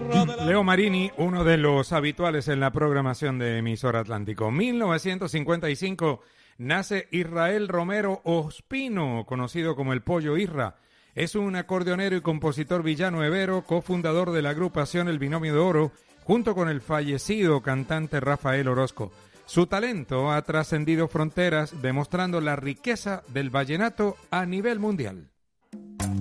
Leo Marini, uno de los habituales en la programación de Emisora Atlántico. 1955 nace Israel Romero Ospino, conocido como el Pollo Irra. Es un acordeonero y compositor villanuevero, cofundador de la agrupación El Binomio de Oro, junto con el fallecido cantante Rafael Orozco. Su talento ha trascendido fronteras, demostrando la riqueza del vallenato a nivel mundial.